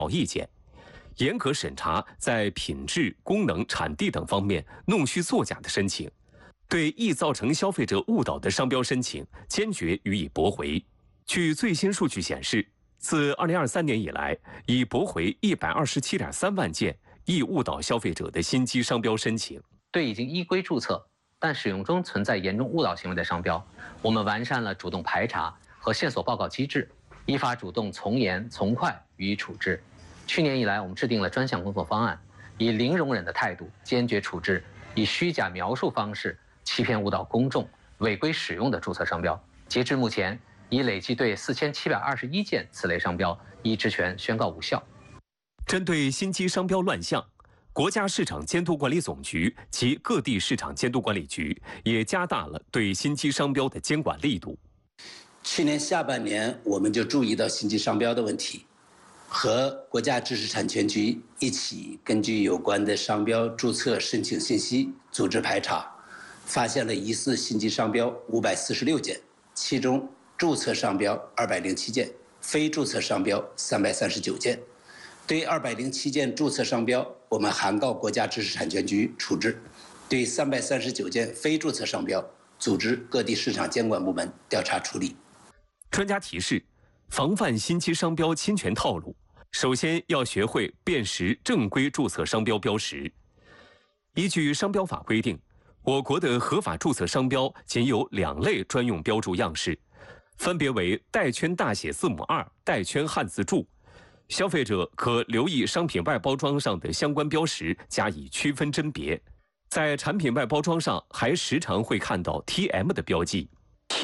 意见，严格审查在品质、功能、产地等方面弄虚作假的申请，对易造成消费者误导的商标申请坚决予以驳回。据最新数据显示，自2023年以来，已驳回127.3万件易误导消费者的新机商标申请。 对已经依规注册但使用中存在严重误导行为的商标，我们完善了主动排查和线索报告机制，依法主动从严从快予以处置。去年以来，我们制定了专项工作方案，以零容忍的态度坚决处置以虚假描述方式欺骗误导公众、违规使用的注册商标。截至目前，已累计对4721件此类商标依职权宣告无效。 针对新机商标乱象，国家市场监督管理总局及各地市场监督管理局也加大了对新机商标的监管力度。 去年下半年，我们就注意到新机商标的问题，和国家知识产权局一起根据有关的商标注册申请信息组织排查，发现了疑似新机商标546件，其中注册商标207件，非注册商标339件。对207件注册商标，我们函告国家知识产权局处置；对339件非注册商标，组织各地市场监管部门调查处理。 专家提示，防范新机商标侵权套路，首先要学会辨识正规注册商标标识。依据商标法规定，我国的合法注册商标仅有2类专用标注样式，分别为带圈大写字母2、带圈汉字注。消费者可留意商品外包装上的相关标识，加以区分甄别。在产品外包装上还时常会看到 TM 的标记。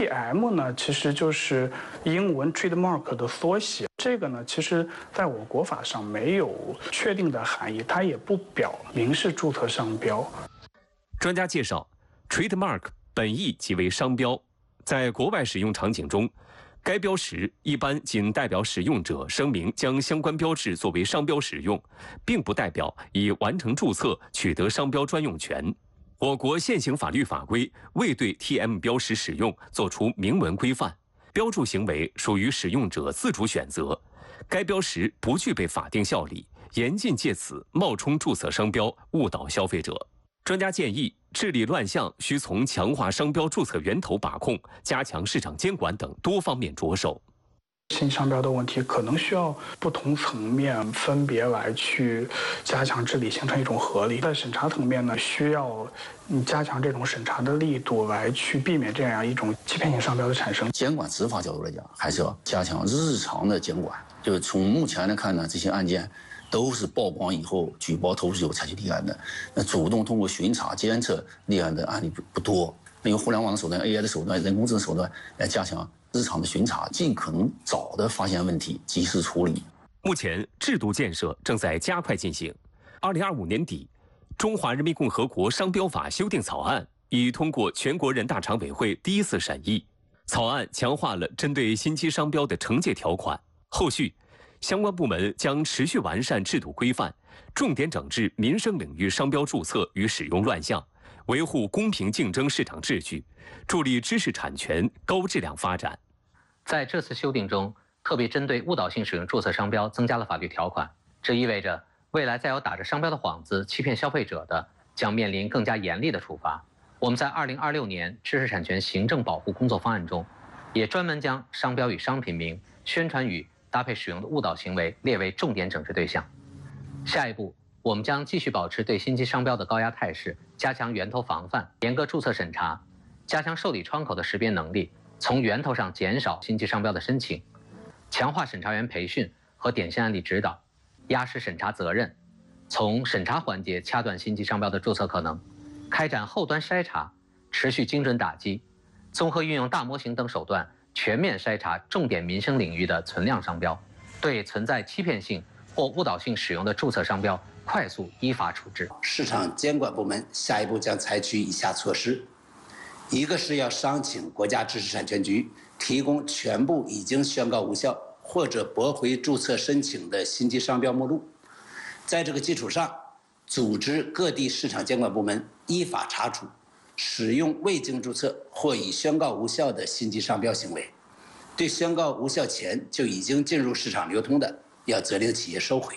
TM 呢，其实就是英文 trademark 的缩写。这个呢，其实在我国法上没有确定的含义，它也不表明是注册商标。 专家介绍 ，trademark 本意即为商标，在国外使用场景中，该标识一般仅代表使用者声明将相关标志作为商标使用，并不代表已完成注册取得商标专用权。我国现行法律法规未对 TM 标识使用作出明文规范，标注行为属于使用者自主选择，该标识不具备法定效力，严禁借此冒充注册商标误导消费者。专家建议，治理乱象需从强化商标注册源头把控、加强市场监管等多方面着手。 新商标的问题可能需要不同层面分别来去加强治理，形成一种合力。在审查层面呢，需要加强这种审查的力度，来去避免这样一种欺骗性商标的产生。 监管执法角度来讲，还是要加强日常的监管。就是从目前来看呢，这些案件都是曝光以后举报投诉以后采取立案的，那主动通过巡查监测立案的案例不多。那用互联网的手段、AI 的手段、人工智能手段来加强日常的巡查，尽可能早的发现问题，及时处理。 目前制度建设正在加快进行。2025年底，《中华人民共和国商标法》修订草案已通过全国人大常委会第1次审议。草案强化了针对新机商标的惩戒条款，后续相关部门将持续完善制度规范，重点整治民生领域商标注册与使用乱象，维护公平竞争市场秩序，助力知识产权高质量发展。 在这次修订中，特别针对误导性使用注册商标增加了法律条款，这意味着未来再有打着商标的幌子欺骗消费者的，将面临更加严厉的处罚。我们在2026年知识产权行政保护工作方案中，也专门将商标与商品名、宣传语搭配使用的误导行为列为重点整治对象。下一步，我们将继续保持对新机商标的高压态势，加强源头防范，严格注册审查，加强受理窗口的识别能力，从源头上减少新机商标的申请，强化审查员培训和典型案例指导，压实审查责任，从审查环节掐断新机商标的注册可能，开展后端筛查，持续精准打击，综合运用大模型等手段，全面筛查重点民生领域的存量商标，对存在欺骗性或误导性使用的注册商标快速依法处置。 市场监管部门下一步将采取以下措施：一个是要商请国家知识产权局提供全部已经宣告无效或者驳回注册申请的新机商标目录，在这个基础上，组织各地市场监管部门依法查处使用未经注册或已宣告无效的新机商标行为，对宣告无效前就已经进入市场流通的， 要责令企业收回。